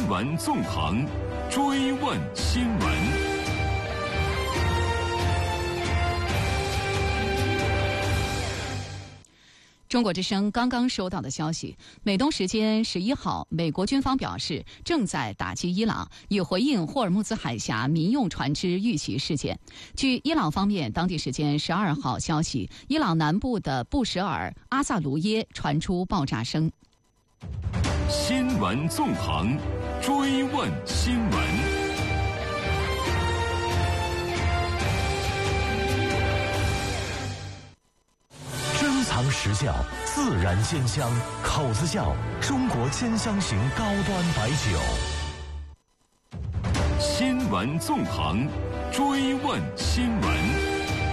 闻纵横，追问新闻。 中国之声刚刚收到的消息，美东时间11号，美国军方表示正在打击伊朗，以回应霍尔木兹海峡民用船只遇袭事件。据伊朗方面当地时间12号消息，伊朗南部的布什尔阿萨卢耶传出爆炸声。 新闻纵横，追问新闻。 珍藏实效，自然鲜香，口子窖中国兼香型高端白酒。 新闻纵横，追问新闻。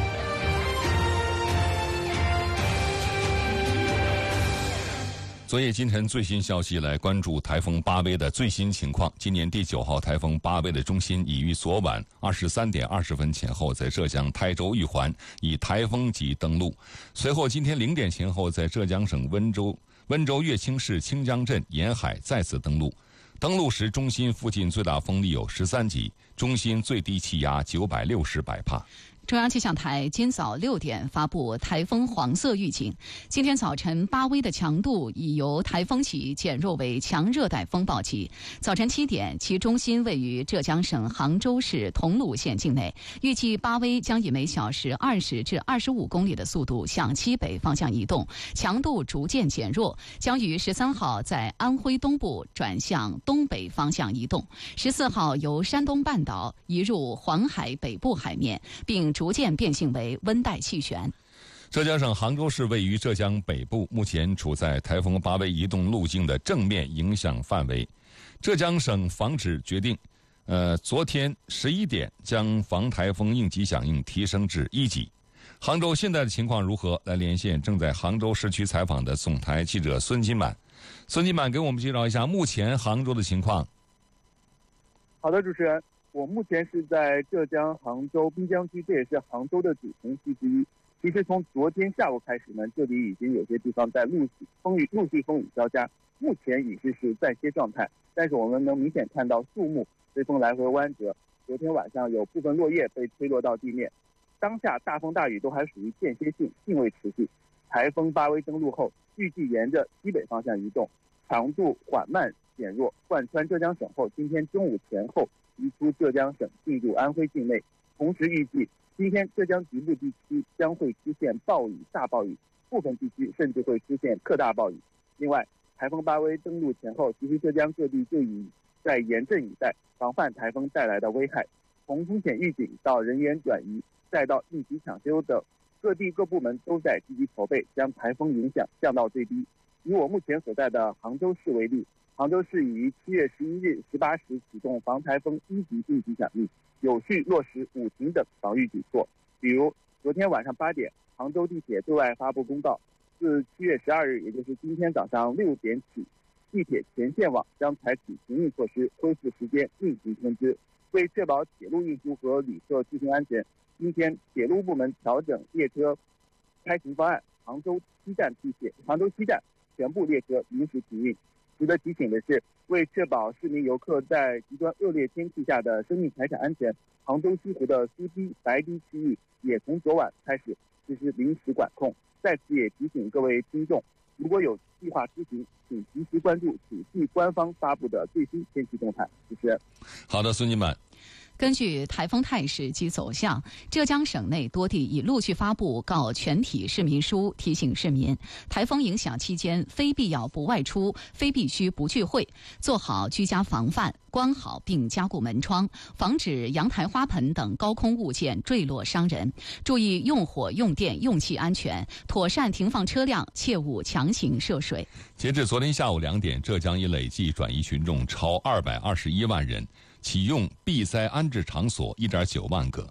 昨夜今晨最新消息，来关注台风巴威的最新情况。今年第9号台风巴威的中心已于昨晚23点20分前后在浙江台州玉环以台风级登陆，随后今天0点前后在浙江省温州乐清市清江镇沿海再次登陆。登陆时中心附近最大风力有13级，中心最低气压960百帕。 中央气象台今早6点发布台风黄色预警。今天早晨巴威的强度已由台风级减弱为强热带风暴级。早晨7点，其中心位于浙江省杭州市桐庐县境内，预计巴威将以每小时20至25公里的速度向西北方向移动，强度逐渐减弱，将于13号在安徽东部转向东北方向移动，14号由山东半岛移入黄海北部海面，并逐渐变性为温带气旋。 浙江省杭州市位于浙江北部，目前处在台风巴威移动路径的正面影响范围。浙江省防指决定，昨天11点将防台风应急响应提升至1级。杭州现在的情况如何？来连线正在杭州市区采访的总台记者孙金满。孙金满给我们介绍一下目前杭州的情况。 好的，主持人。我目前是在浙江杭州滨江区，这也是杭州的主城区之一。其实从昨天下午开始呢，这里已经有些地方在陆续风雨交加，目前已经是暂歇状态。但是我们能明显看到树木随风来回弯折，昨天晚上有部分落叶被吹落到地面。当下大风大雨都还属于间歇性，并未持续。台风巴威登陆后，预计沿着西北方向移动，强度缓慢减弱，贯穿浙江省后，今天中午前后移出浙江省进入安徽境内，同时预计今天浙江局部地区将会出现暴雨、大暴雨，部分地区甚至会出现特大暴雨。另外，台风巴威登陆前后，其实浙江各地就已在严阵以待，防范台风带来的危害。从风险预警到人员转移，再到应急抢修等，各地各部门都在积极筹备，将台风影响降到最低。以我目前所在的杭州市为例，杭州市已于7月11日18时启动防台风1级应急响应，有序落实5停等防御举措。比如，昨天晚上8点，杭州地铁对外发布公告，自7月12日，也就是今天早上6点起，地铁全线网将采取停运措施，恢复时间应急通知。为确保铁路运输和旅客出行安全，今天铁路部门调整列车开行方案，杭州西站全部列车临时停运。值得提醒的是，为确保市民游客在极端恶劣天气下的生命财产安全，杭州西湖的苏堤、白堤区域也从昨晚开始实施临时管控。在此也提醒各位听众，如果有计划出行，请及时关注主系官方发布的最新天气动态。主持人， 好的，孙金满。 根据台风态势及走向，浙江省内多地已陆续发布告全体市民书，提醒市民台风影响期间非必要不外出，非必须不聚会，做好居家防范，关好并加固门窗，防止阳台花盆等高空物件坠落伤人，注意用火用电用气安全，妥善停放车辆，切勿强行涉水。 截至昨天下午2点，浙江已累计转移群众超221万人，启用闭塞安置场所1.9万个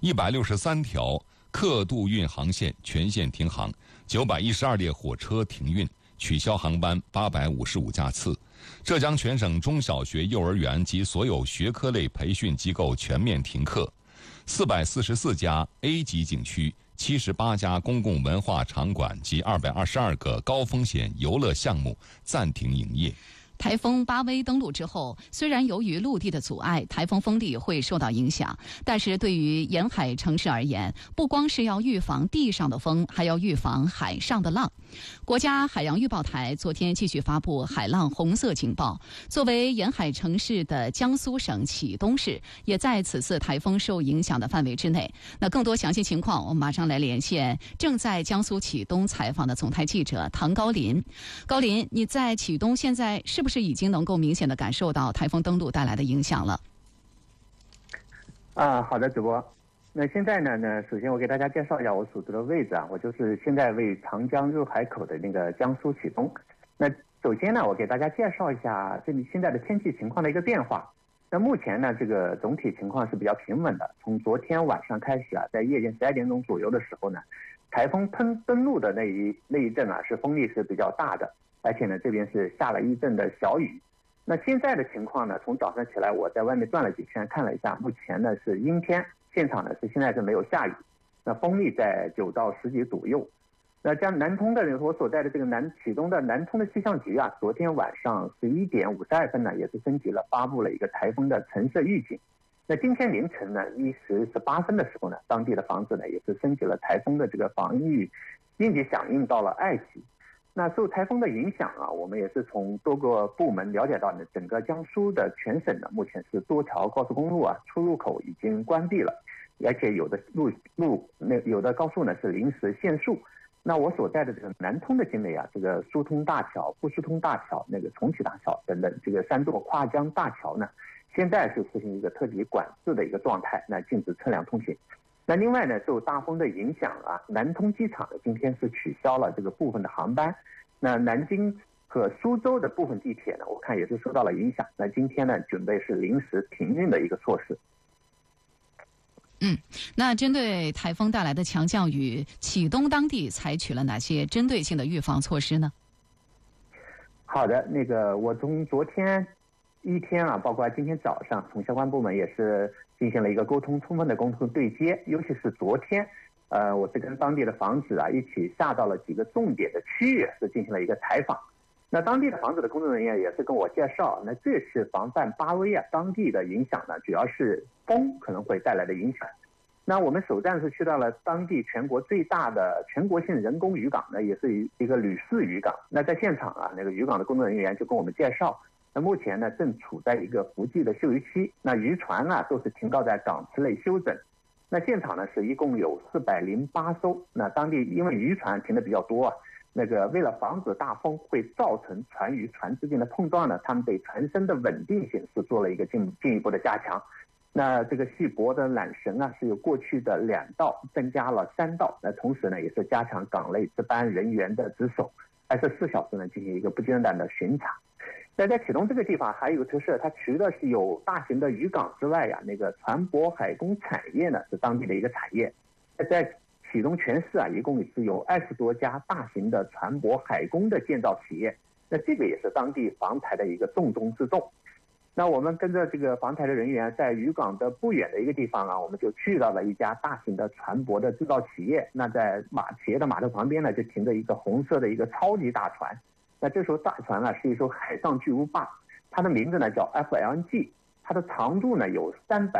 ，163条客渡运航线全线停航，912列火车停运，取消航班855架次。浙江全省中小学、幼儿园及所有学科类培训机构全面停课，444家 A 级景区、78家公共文化场馆及222个高风险游乐项目暂停营业。 台风巴威登陆之后，虽然由于陆地的阻碍，台风风力会受到影响，但是对于沿海城市而言，不光是要预防地上的风，还要预防海上的浪。国家海洋预报台昨天继续发布海浪红色警报，作为沿海城市的江苏省启东市也在此次台风受影响的范围之内。那更多详细情况，我们马上来连线正在江苏启东采访的总台记者唐高林。高林，你在启东现在是不是已经能够明显的感受到台风登陆带来的影响了？ 好的，主播。那现在呢，首先我给大家介绍一下我所住的位置啊，我就是现在位长江入海口的那个江苏启东。那首先呢，我给大家介绍一下这里现在的天气情况的一个变化。那目前呢，这个总体情况是比较平稳的。从昨天晚上开始啊，在夜间12点钟左右的时候呢，台风登陆的那一阵啊，是风力是比较大的，而且呢，这边是下了一阵的小雨。那现在的情况呢，从早上起来我在外面转了几圈，看了一下，目前呢是阴天，现场呢现在是没有下雨，那风力在9到10级左右。那将南通的我所在的这个启东的南通的气象局啊，昨天晚上11点52分呢，也是升级了，发布了一个台风的橙色预警。那今天凌晨呢1时18分的时候呢，当地的房子呢也是升级了台风的这个防御应急响应到了2级。那受台风的影响啊，我们也是从多个部门了解到呢，整个江苏的全省呢，目前是多条高速公路啊出入口已经关闭了，而且有的有的高速呢是临时限速。那我所在的这个南通的境内啊，这个疏通大桥、不疏通大桥、那个重启大桥等等这个3座跨江大桥呢，现在是实行一个特别管制的一个状态，那禁止车辆通行。那另外呢，受大风的影响啊，南通机场呢今天是取消了这个部分的航班。那南京和苏州的部分地铁呢，我看也是受到了影响。那今天呢，准备是临时停运的一个措施。 那针对台风带来的强降雨，启东当地采取了哪些针对性的预防措施呢？ 好的，我从昨天一天啊，包括今天早上，从相关部门也是进行了一个充分的沟通对接，尤其是昨天，我是跟当地的房子啊一起下到了几个重点的区域，是进行了一个采访。那当地的房子的工作人员也是跟我介绍，那这次防范巴威啊，当地的影响呢，主要是风可能会带来的影响。那我们首站是去到了当地全国最大的全国性人工渔港呢，也是一个吕氏渔港。那在现场啊，那个渔港的工作人员就跟我们介绍，那目前呢正处在一个伏季的休渔期，那渔船啊都是停靠在港池内休整。那现场呢是一共有408艘。那当地因为渔船停的比较多啊，为了防止大风会造成船与船之间的碰撞呢，他们对船身的稳定性是做了一个进一步的加强。那这个细泊的缆绳啊，是由过去的2道增加了3道。那同时呢，也是加强港内值班人员的值守，24小时呢进行一个不间断的巡查。那在启东这个地方还有就是它除了是有大型的渔港之外呀，船舶海工产业呢是当地的一个产业。在启东全市啊，一共是有20多家大型的船舶海工的建造企业。那这个也是当地防台的一个重中之重。那我们跟着这个防台的人员，在渔港的不远的一个地方啊，我们就去到了一家大型的船舶的制造企业。那在企业的码头旁边呢，就停着一个红色的一个超级大船。那这艘大船啊，是一艘海上巨无霸，它的名字呢叫 FLNG， 它的长度呢有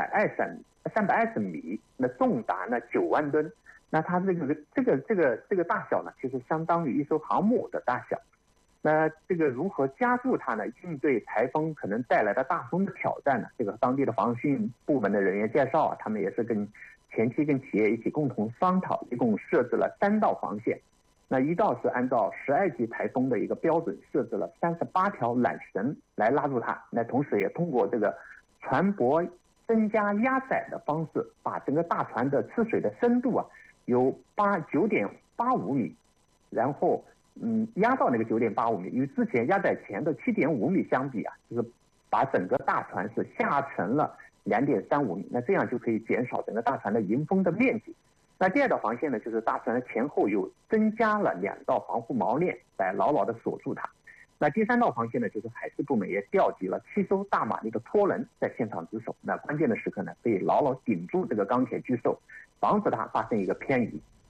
320米，那重达呢9万吨。那它这个大小呢，其实相当于一艘航母的大小。那如何加速它呢？应对台风可能带来的大风的挑战呢？当地的防汛部门的人员介绍啊，他们也是前期跟企业一起共同商讨，一共设置了3道防线。那1道是按照12级台风的一个标准设置了38条缆绳来拉住它。那同时也通过这个船舶增加压载的方式，把整个大船的吃水的深度啊由9.85米，然后压到9.85米，与之前压载前的7.5米相比啊，就是把整个大船是下沉了2.35米，那这样就可以减少整个大船的迎风的面积。那第2道防线呢，就是大船的前后又增加了2道防护锚链来牢牢的锁住它。那第3道防线呢，就是海事部门也调集了7艘大马力的拖轮在现场值守，那关键的时刻呢，可以牢牢顶住这个钢铁巨兽，防止它发生一个偏移。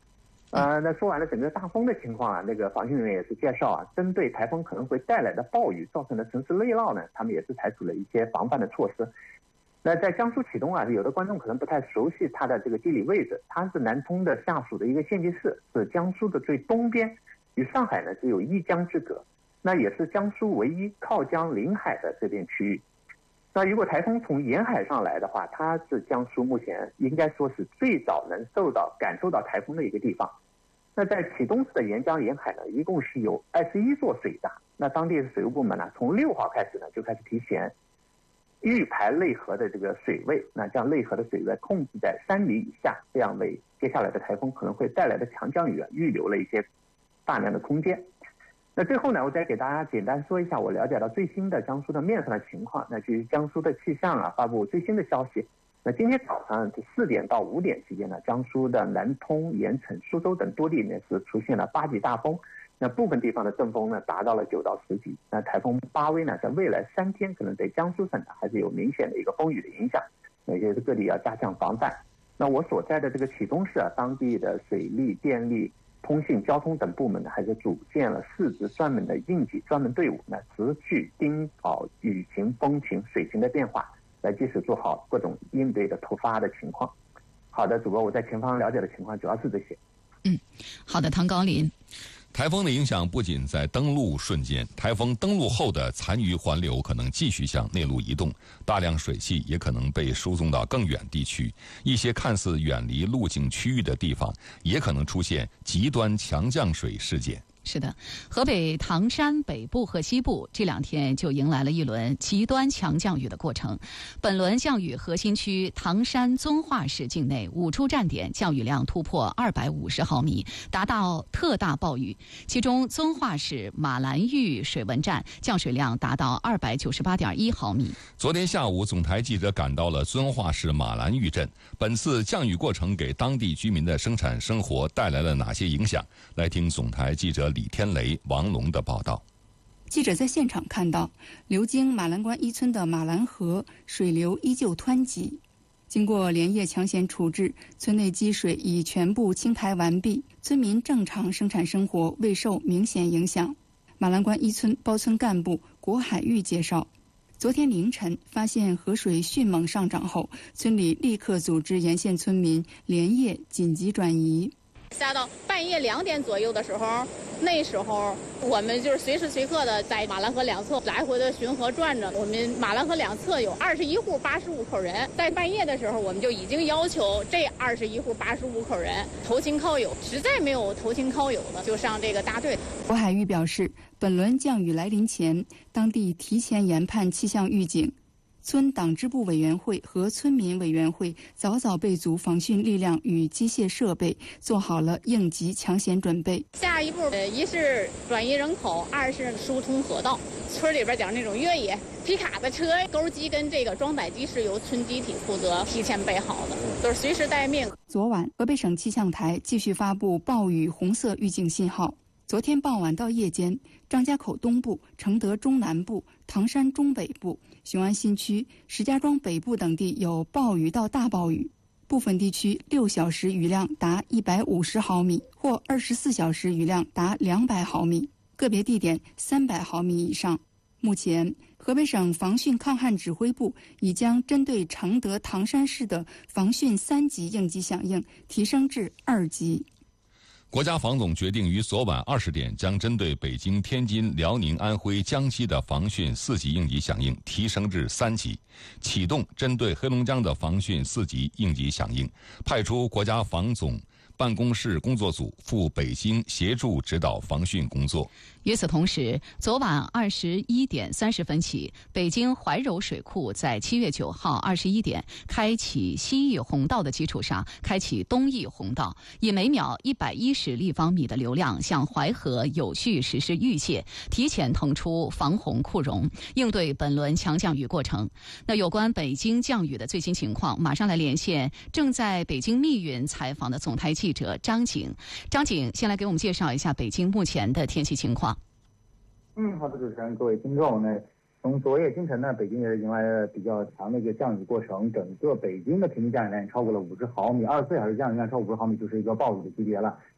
那说完了整个大风的情况啊，那个防汛人员也是介绍啊，针对台风可能会带来的暴雨造成的城市内涝呢，他们也是采取了一些防范的措施。那在江苏启东啊，有的观众可能不太熟悉它的这个地理位置，它是南通的下属的一个县级市，是江苏的最东边，与上海呢只有一江之隔，那也是江苏唯一靠江临海的这片区域。那如果台风从沿海上来的话，它是江苏目前应该说是最早能感受到台风的一个地方。那在启东市的沿江沿海呢，一共是有21座水闸。那当地的水务部门呢，从6号开始呢，就开始提前预排内河的这个水位，那将内河的水位控制在3米以下，这样为接下来的台风可能会带来的强降雨预留了一些大量的空间。那最后呢，我再给大家简单说一下我了解到最新的江苏的面上的情况。那据江苏的气象啊发布最新的消息，那今天早上4点到5点之间呢，江苏的南通、盐城、苏州等多地呢是出现了8级大风，那部分地方的阵风呢达到了9到10级。那台风巴威呢，在未来3天可能对江苏省呢还是有明显的一个风雨的影响，那也是各地要加强防范。那我所在的这个启东市啊，当地的水利、电力、通信、交通等部门呢，还是组建了4支专门的应急专门队伍，那持续盯好雨情、风情、水情的变化，来及时做好各种应对的突发的情况。好的，主播，我在前方了解的情况主要是这些。 好的，唐高林。 台风的影响不仅在登陆瞬间，台风登陆后的残余环流可能继续向内陆移动，大量水汽也可能被输送到更远地区，一些看似远离路径区域的地方也可能出现极端强降水事件。 是的，河北唐山北部和西部这2天就迎来了一轮极端强降雨的过程。本轮降雨核心区唐山遵化市境内5处站点降雨量突破250毫米，达到特大暴雨。其中遵化市马兰峪水文站降水量达到298.1毫米。 昨天下午，总台记者赶到了遵化市马兰峪镇。本次降雨过程给当地居民的生产生活带来了哪些影响？来听总台记者李天雷、王龙的报道。 记者在现场看到，流经马兰关一村的马兰河水流依旧湍急，经过连夜抢险处置，村内积水已全部清排完毕，村民正常生产生活未受明显影响。马兰关一村包村干部郭海玉介绍，昨天凌晨发现河水迅猛上涨后，村里立刻组织沿线村民连夜紧急转移。 下到半夜2点左右的时候，那时候我们就是随时随刻的在马兰河2侧来回的巡河转着。我们马兰河2侧有21户85口人，在半夜的时候我们就已经要求这21户85口人投亲靠友，实在没有投亲靠友的就上这个大队。 郭海玉表示，本轮降雨来临前，当地提前研判气象预警，村党支部委员会和村民委员会早早备足防汛力量与机械设备，做好了应急抢险准备。 下一步，一是转移人口，2是疏通河道。村里边讲那种越野皮卡的车，钩机跟这个装载机是由村集体负责提前备好的，都是随时待命。 昨晚，河北省气象台继续发布暴雨红色预警信号。昨天傍晚到夜间，张家口东部、承德中南部、唐山中北部、雄安新区、石家庄北部等地有暴雨到大暴雨，部分地区6小时雨量达150毫米，或24小时雨量达200毫米，个别地点300毫米以上。目前，河北省防汛抗旱指挥部已将针对承德、唐山市的防汛3级应急响应提升至2级。 国家防总决定于昨晚20点将针对北京、天津、辽宁、安徽、江西的防汛4级应急响应提升至3级，启动针对黑龙江的防汛4级应急响应，派出国家防总办公室工作组赴北京协助指导防汛工作。 与此同时，昨晚21点30分起，北京怀柔水库在7月9号21点开启西义洪道的基础上，开启东义洪道，以每秒110立方米的流量向淮河有序实施预泄，提前腾出防洪库容，应对本轮强降雨过程。那有关北京降雨的最新情况，马上来连线正在北京密云采访的总台记者张景。张景，先来给我们介绍一下北京目前的天气情况。 好的，主持人，各位听众，从昨夜今晨呢，北京也是迎来了比较强的一个降雨过程，整个北京的平均降雨量超过了50毫米，24小时降雨量超过50毫米就是一个暴雨的级别了。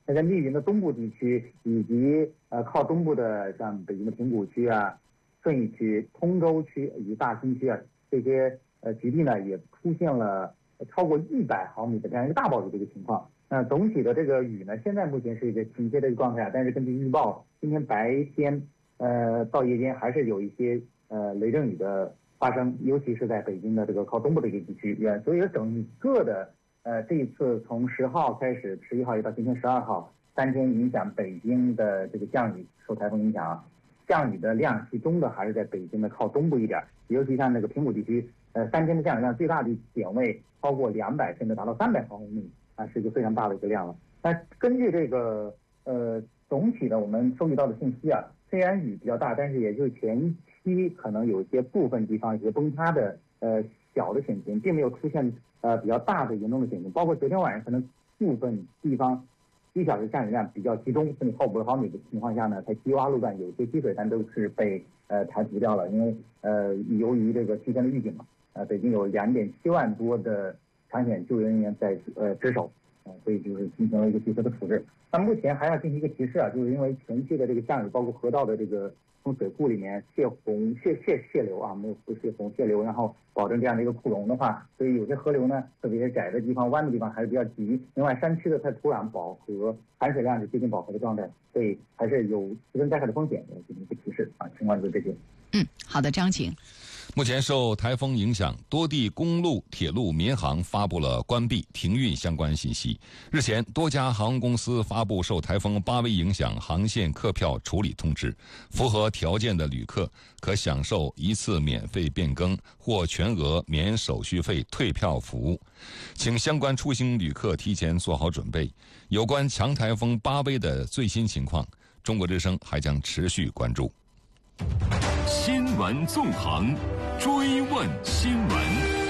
那在密云的东部地区以及靠东部的像北京的平谷区啊、顺义区、通州区以及大兴区啊这些局地呢，也出现了超过100毫米的这样一个大暴雨的一个情况。总体的这个雨呢，现在目前是一个停歇的一个状态，但是根据预报，今天白天到夜间还是有一些雷阵雨的发生，尤其是在北京的这个靠东部的一个地区。所以整个的这一次从10号开始，11号一直到今天12号3天影响北京的这个降雨，受台风影响，降雨的量集中的还是在北京的靠东部一点，尤其像那个平谷地区，3天的降雨量最大的点位超过200，甚至达到300毫米。是一个非常大的一个量了。但根据这个总体的我们收集到的信息啊，虽然雨比较大，但是也就是前期可能有一些部分地方有些崩塌的小的险情，并没有出现比较大的严重的险情。包括昨天晚上可能部分地方1小时降雨量比较集中，甚至超50毫米的情况下呢，在低洼路段有些积水，但都是被排除掉了。因为由于这个提前的预警嘛，北京有2.7万多的抢险救援人员在值守，所以就是进行了一个及时的处置。那目前还要进行一个提示啊，就是因为前期的这个降雨，包括河道的这个从水库里面泄流啊，没有泄流，然后保证这样的一个库容的话，所以有些河流呢，特别是窄的地方、弯的地方还是比较急。另外，山区的它土壤饱和，含水量是接近饱和的状态，所以还是有自然灾害的风险的进行一个提示啊。情况就是这些。 好的，张景。 目前受台风影响，多地公路、铁路、民航发布了关闭、停运相关信息。日前，多家航空公司发布受台风8威影响航线客票处理通知，符合条件的旅客可享受一次免费变更或全额免手续费退票服务，请相关出行旅客提前做好准备。有关强台风8威的最新情况，中国之声还将持续关注。 新闻纵横，追问新闻。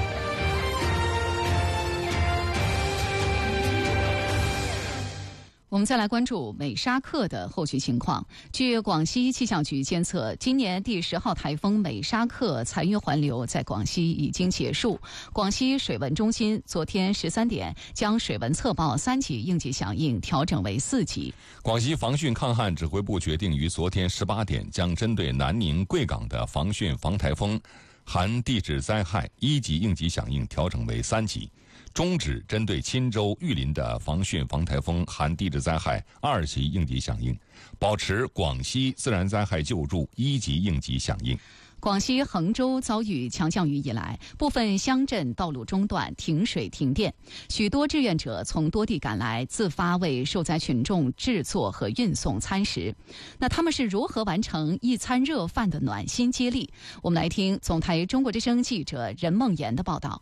我们再来关注美沙克的后续情况。据广西气象局监测，今年第10号台风美沙克残余环流在广西已经结束。广西水文中心昨天13点将水文测报3级应急响应调整为4级。 广西防汛抗旱指挥部决定于昨天18点将针对南宁、贵港的防汛防台风含地质灾害1级应急响应调整为3级。终止针对钦州、玉林的防汛防台风含地质灾害2级应急响应，保持广西自然灾害救助1级应急响应。 广西衡州遭遇强降雨以来，部分乡镇道路中断、停水停电，许多志愿者从多地赶来，自发为受灾群众制作和运送餐食。那他们是如何完成一餐热饭的暖心接力？我们来听总台中国之声记者任梦妍的报道。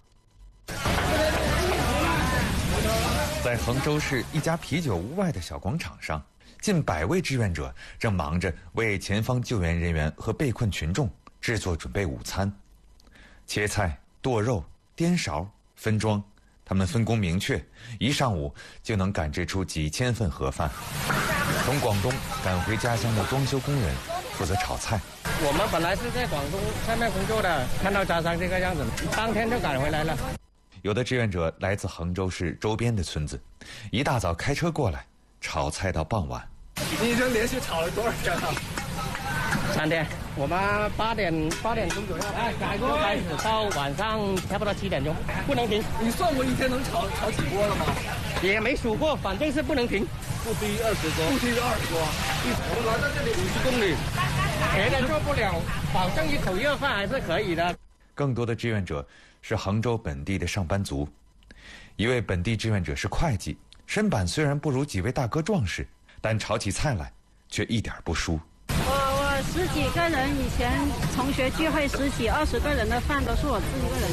在衡州市一家啤酒屋外的小广场上，近100位志愿者正忙着为前方救援人员和被困群众制作准备午餐。切菜、剁肉、颠勺、分装，他们分工明确，一上午就能赶制出几千份盒饭。从广东赶回家乡的装修工人负责炒菜。 我们本来是在广东下面工作的，看到家乡这个样子，当天就赶回来了。 有的志愿者来自衡州市周边的村子，一大早开车过来，炒菜到傍晚。 你已经连续炒了多少天了？3天。我们8点钟左右就开始，到晚上差不多7点钟，不能停。 你算过一天能炒几锅了吗？ 也没数过，反正是不能停， 不低于20锅。不低于20锅。我们来到这里50公里， 别的做不了，保证一口热饭还是可以的。 更多的志愿者是衡州本地的上班族。一位本地志愿者是会计，身板虽然不如几位大哥壮实，但炒起菜来却一点不输。 我10几个人，以前同学聚会10几20个人的饭都是我自己一个人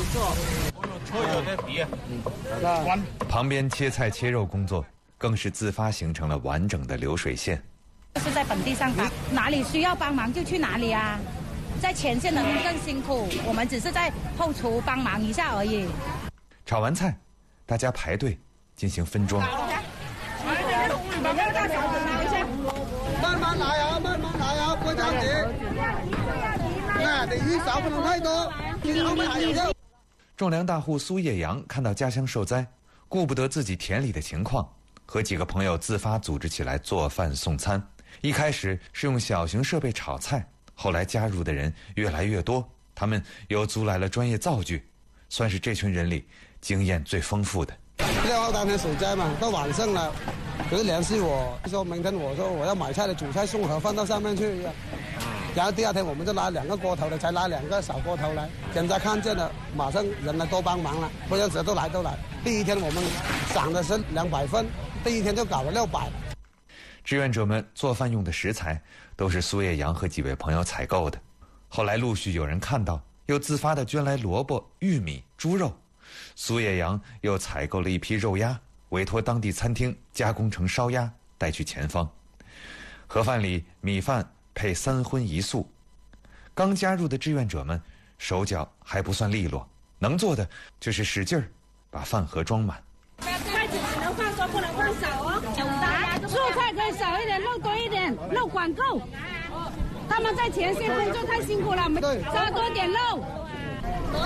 做。 旁边切菜切肉工作更是自发形成了完整的流水线。 是在本地上班，哪里需要帮忙就去哪里啊。在前线的人更辛苦，我们只是在后厨帮忙一下而已。 炒完菜，大家排队进行分装。 慢慢来啊，慢慢来啊，不着急。你一勺不能太多，你后面还有肉。 种粮大户苏叶阳看到家乡受灾，顾不得自己田里的情况， 和几个朋友自发组织起来做饭送餐。一开始是用小型设备炒菜，后来加入的人越来越多，他们又租来了专业灶具，算是这群人里经验最丰富的。 当天水灾嘛，到晚上了，就是联系我说明天我说我要买菜的煮菜送盒饭到上面去，然后第二天我们就拉2个锅头的，才拉2个小锅头来。现在看见了，马上人来都帮忙了，不认识都来。第一天我们想的是200份，第一天就搞了600。 志愿者们做饭用的食材都是苏叶阳和几位朋友采购的，后来陆续有人看到，又自发地捐来萝卜、玉米、猪肉。苏叶阳又采购了一批肉鸭，委托当地餐厅加工成烧鸭，带去前方。盒饭里米饭配3荤1素。刚加入的志愿者们手脚还不算利落，能做的就是使劲儿把饭盒装满。 筷子只能放多，不能放少哦。蔬菜可以少一点，肉多一点，肉管够。他们在前线工作太辛苦了，加多点肉。 多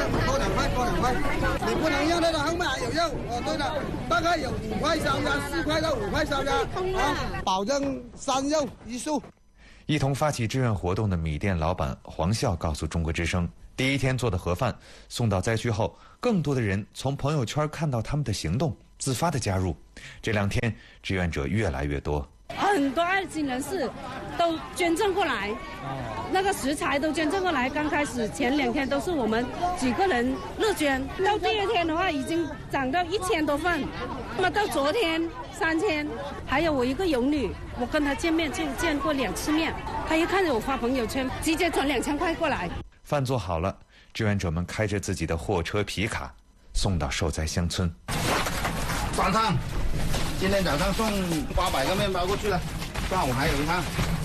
2块，多2块，你不能让那个后面还有肉。对了，大概有5块烧鸭，4块到5块烧鸭，保证3肉1素。 一同发起志愿活动的米店老板黄笑告诉中国之声，第一天做的盒饭送到灾区后，更多的人从朋友圈看到他们的行动，自发的加入。这2天志愿者越来越多， 很多爱心人士都捐赠过来，那个食材都捐赠过来。刚开始前2天都是我们几个人乐捐，到第2天的话已经涨到1000多份，那么到昨天3000。还有我一个游女，我跟她见面就见过2次面，她一看着我发朋友圈，直接转2000块过来。 饭做好了，志愿者们开着自己的货车皮卡送到受灾乡村。 早上，今天早上送800个面包过去了，上午还有一趟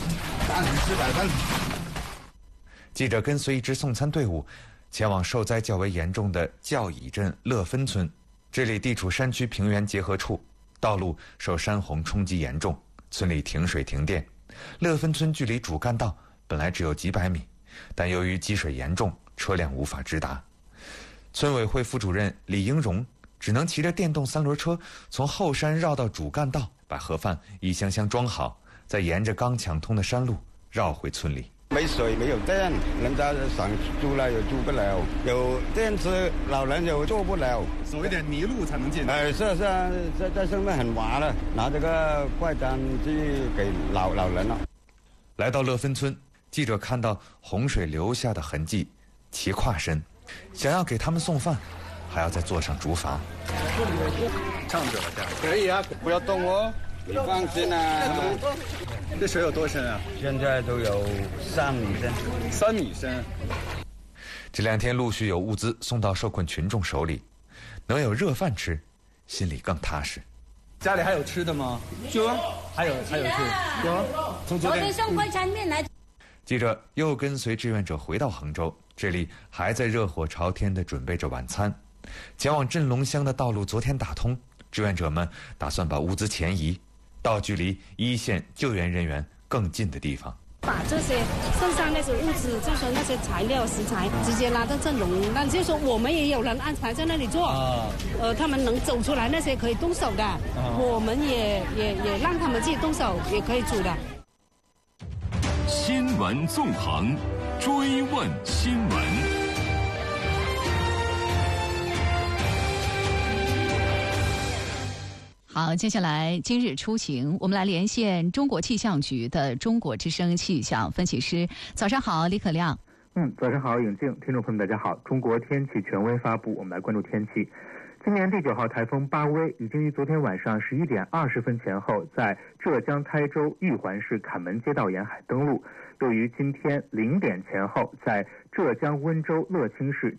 ，3400份。 记者跟随一支送餐队伍，前往受灾较为严重的教乙镇乐芬村。这里地处山区平原结合处，道路受山洪冲击严重，村里停水停电。乐芬村距离主干道本来只有几百米，但由于积水严重，车辆无法直达。村委会副主任李英荣只能骑着电动3轮车从后山绕到主干道，把盒饭一箱箱装好，再沿着刚抢通的山路绕回村里。 没水没有电，人家想住了又住不了，有电池老人又坐不了， 走一点泥路才能进。 是啊，在上面很滑了，拿这个快单去给老人了。 来到乐芬村，记者看到洪水留下的痕迹，骑跨身，想要给他们送饭，还要再坐上竹筏。 唱着了，这样可以啊，不要动哦，你放心啊。 这水有多深啊？ 现在都有3米深。 3米深。 这2天陆续有物资送到受困群众手里，能有热饭吃，心里更踏实。 家里还有吃的吗？ 有啊， 还有吃。有。从昨天送快餐面来。 记者又跟随志愿者回到杭州，这里还在热火朝天地准备着晚餐。前往镇龙乡的道路昨天打通，志愿者们打算把物资前移到距离1线救援人员更近的地方， 把这些剩下那些物资，就是说那些材料食材，直接拉到镇龙。那就是说我们也有人安排在那里做，他们能走出来那些可以动手的，我们也让他们自己动手，也可以煮的。 新闻纵横，追问新闻。 好，接下来今日出行，我们来连线中国气象局的中国之声气象分析师。早上好，李可亮。 早上好，颖静，听众朋友们大家好。中国天气权威发布，我们来关注天气。今年第9号台风巴威已经于昨天晚上11点20分前后在浙江台州玉环市坎门街道沿海登陆，又于今天0点前后在浙江温州乐清市